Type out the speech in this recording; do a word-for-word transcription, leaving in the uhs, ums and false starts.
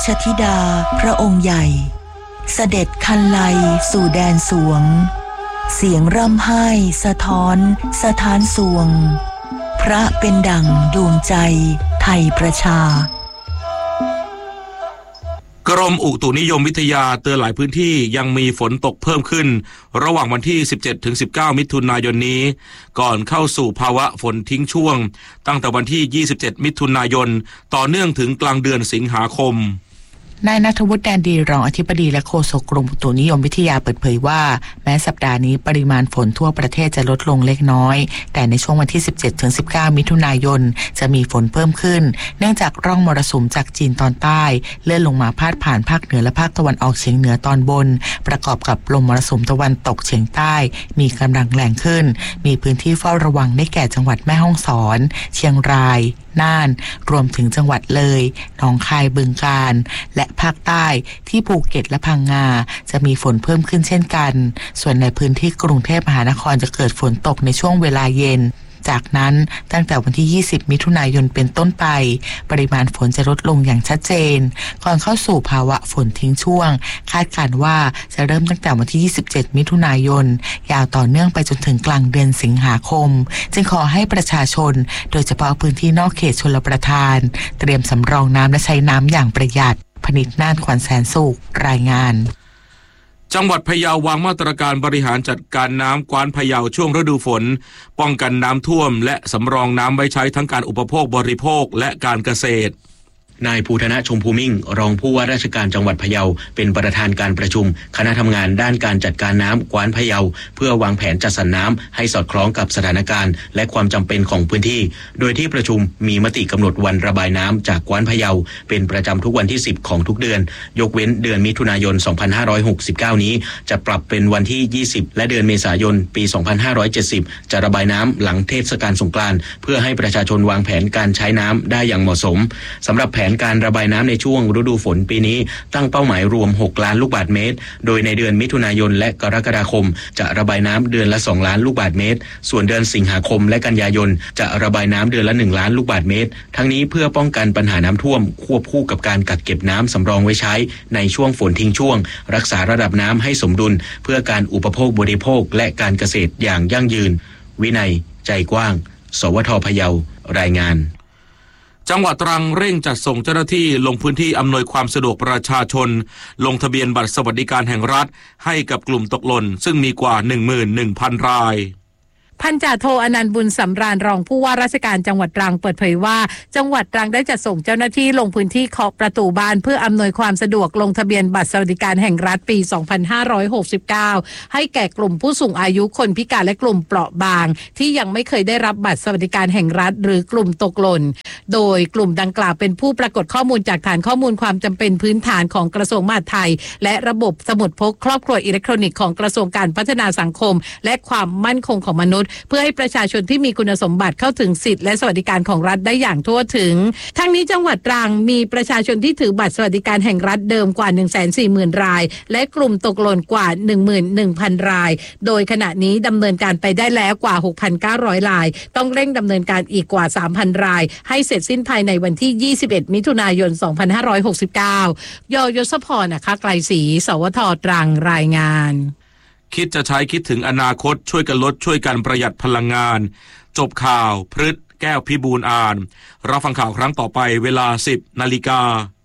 ธิดาพระองค์ใหญ่เสด็จคันไลสู่แดนสวงเสียงร่ำไห้สะท้อนสถานสวงพระเป็นดั่งดวงใจไทยประชากรมอุตุนิยมวิทยาเตือนหลายพื้นที่ยังมีฝนตกเพิ่มขึ้นระหว่างวันที่ สิบเจ็ดถึงสิบเก้า มิถุนายนนี้ก่อนเข้าสู่ภาวะฝนทิ้งช่วงตั้งแต่วันที่ ยี่สิบเจ็ด มิถุนายนต่อเนื่องถึงกลางเดือนสิงหาคมนายณัฐวุฒิ แดนดีรองอธิบดีและโฆษกกรมอุตุนิยมวิทยาเปิดเผยว่าแม้สัปดาห์นี้ปริมาณฝนทั่วประเทศจะลดลงเล็กน้อยแต่ในช่วงวันที่ สิบเจ็ดถึงสิบเก้า มิถุนายนจะมีฝนเพิ่มขึ้นเนื่องจากร่องมรสุมจากจีนตอนใต้เลื่อนลงมาพาดผ่านภาคเหนือและภาคตะวันออกเฉียงเหนือตอนบนประกอบกับลมมรสุมตะวันตกเฉียงใต้มีกำลังแรงขึ้นมีพื้นที่เฝ้าระวังได้แก่จังหวัดแม่ฮ่องสอนเชียงรายน่านรวมถึงจังหวัดเลยหนองคายบึงกาฬและภาคใต้ที่ภูเก็ตและพังงาจะมีฝนเพิ่มขึ้นเช่นกันส่วนในพื้นที่กรุงเทพมหานครจะเกิดฝนตกในช่วงเวลาเย็นจากนั้นตั้งแต่วันที่ ยี่สิบ มิถุนายนเป็นต้นไปปริมาณฝนจะลดลงอย่างชัดเจนก่อนเข้าสู่ภาวะฝนทิ้งช่วงคาดการณ์ว่าจะเริ่มตั้งแต่วันที่ ยี่สิบเจ็ด มิถุนายนยาวต่อเนื่องไปจนถึงกลางเดือนสิงหาคมจึงขอให้ประชาชนโดยเฉพาะพื้นที่นอกเขตชลประทานเตรียมสำรองน้ำและใช้น้ำอย่างประหยัดพนิษฐ์ น่าน ขวัญแสนสุขรายงานจังหวัดพะเยาวางมาตรการบริหารจัดการน้ำกว้านพะเยาช่วงฤดูฝนป้องกันน้ำท่วมและสำรองน้ำไว้ใช้ทั้งการอุปโภคบริโภคและการเกษตรนายภูธนะชมพูมิ่งรองผู้ว่าราชการจังหวัดพะเยาเป็นประธานการประชุมคณะทำงานด้านการจัดการน้ำกว้านพะเยาเพื่อวางแผนจัดสรรน้ำให้สอดคล้องกับสถานการณ์และความจำเป็นของพื้นที่โดยที่ประชุมมีมติกำหนดวันระบายน้ำจากกว้านพะเยาเป็นประจำทุกวันที่สิบของทุกเดือนยกเว้นเดือนมิถุนายนสองพันห้าร้อยหกสิบเก้านี้จะปรับเป็นวันที่ยี่สิบและเดือนเมษายนปีสองพันห้าร้อยเจ็ดสิบจะระบายน้ำหลังเทศกาลสงกรานต์เพื่อให้ประชาชนวางแผนการใช้น้ำได้อย่างเหมาะสมสำหรับแผนการระบายน้ำในช่วงฤดูฝนปีนี้ตั้งเป้าหมายรวมหกล้านลูกบาศก์เมตรโดยในเดือนมิถุนายนและกรกฎาคมจะระบายน้ำเดือนละสองล้านลูกบาศก์เมตรส่วนเดือนสิงหาคมและกันยายนจะระบายน้ำเดือนละหนึ่งล้านลูกบาศก์เมตรทั้งนี้เพื่อป้องกันปัญหาน้ำท่วมควบคู่กับการกักเก็บน้ำสำรองไว้ใช้ในช่วงฝนทิ้งช่วงรักษาระดับน้ำให้สมดุลเพื่อการอุปโภคบริโภคและการเกษตรอย่างยั่งยืนวินัยใจกว้างสวท.พะเยารายงานจังหวัดตรังเร่งจัดส่งเจ้าหน้าที่ลงพื้นที่อำนวยความสะดวกประชาชนลงทะเบียนบัตรสวัสดิการแห่งรัฐให้กับกลุ่มตกหล่นซึ่งมีกว่า หนึ่งหมื่นหนึ่งพัน รายพันจ่าโทอนันต์บุญสำราญรองผู้ว่าราชการจังหวัดตรังเปิดเผยว่าจังหวัดตรังได้จัดส่งเจ้าหน้าที่ลงพื้นที่เคาะประตูบ้านเพื่ออำนวยความสะดวกลงทะเบียนบัตรสวัสดิการแห่งรัฐปีสองพันห้าร้อยหกสิบเก้าให้แก่กลุ่มผู้สูงอายุคนพิการและกลุ่มเปราะบางที่ยังไม่เคยได้รับบัตรสวัสดิการแห่งรัฐหรือกลุ่มตกหล่นโดยกลุ่มดังกล่าวเป็นผู้ปรากฏข้อมูลจากฐานข้อมูลความจำเป็นพื้นฐานของกระทรวงมหาดไทยและระบบสมุดพกครอบครัวอิเล็กทรอนิกส์ของกระทรวงการพัฒนาสังคมและความมั่นคงของมนุษย์เพื่อให้ประชาชนที่มีคุณสมบัติเข้าถึงสิทธิและสวัสดิการของรัฐได้อย่างทั่วถึงทั้งนี้จังหวัดตรังมีประชาชนที่ถือบัตรสวัสดิการแห่งรัฐเดิมกว่า หนึ่งแสนสี่หมื่น รายและกลุ่มตกหล่นกว่า หนึ่งหมื่นหนึ่งพัน รายโดยขณะนี้ดำเนินการไปได้แล้วกว่า หกพันเก้าร้อย รายต้องเร่งดำเนินการอีกกว่า สามพัน รายให้เสร็จสิ้นภายในวันที่ยี่สิบเอ็ดมิถุนายนสองพันห้าร้อยหกสิบเก้ายยศพรนะคะไกลศรีสวท.ตรังรายงานคิดจะใช้คิดถึงอนาคตช่วยกันลดช่วยกันประหยัดพลังงานจบข่าวพฤษแก้วพิบูลย์อ่านรับฟังข่าวครั้งต่อไปเวลา สิบนาฬิกา